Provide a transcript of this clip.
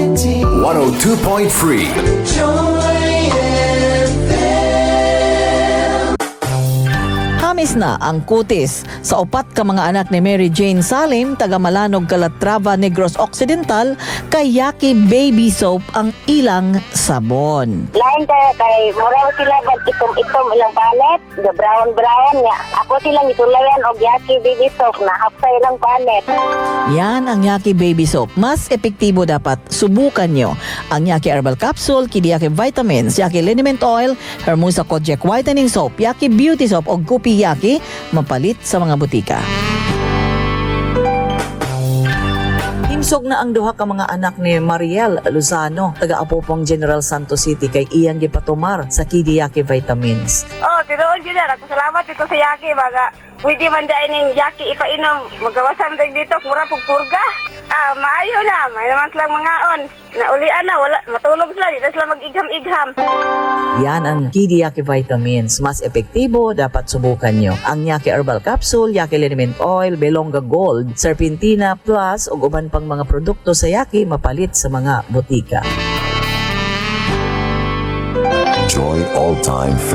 102.3 Hamis na ang kutis sa upat ka mga anak ni Mary Jane Salim, taga Malanog, Calatrava, Negros Occidental, kay Yaki Baby Soap ang ilang sabon. Lain kay muraw sila bag itom-itom ilang panet, the brown nya. Ako silang itulayan og Yaki Baby Soap na hapsa ilang panet. Yan ang Yaki Baby Soap. Mas epektibo dapat. Subukan nyo ang Yaki Herbal Capsule, Kidi Yaki Vitamins, Yaki Liniment Oil, Hermosa Kojic Whitening Soap, Yaki Beauty Soap o Gupi Yaki, mapalit sa mga butika. Himsog na ang duha ka mga anak ni Mariel Lozano, taga Apopong General Santos City, kay iyang gipatumar sa Kidi Yaki Vitamins. Oh, tinuod yun na. Salamat dito sa Yaki. Pwede man dahil ng Yaki ipainom. Magawasan tayo dito. Mura pagpurga. Maayo na. May naman silang mga on. Naulian na. Wala, matulog sila. Dito sila mag-igham-igham. Yan ang Kidi Yaki Vitamins. Mas epektibo, dapat subukan nyo. Ang Yaki Herbal Capsule, Yaki Liniment Oil, Belonga Gold, Serpentina Plus, o uban pang mga produkto sa Yaki, mapalit sa mga butika. Joy All Time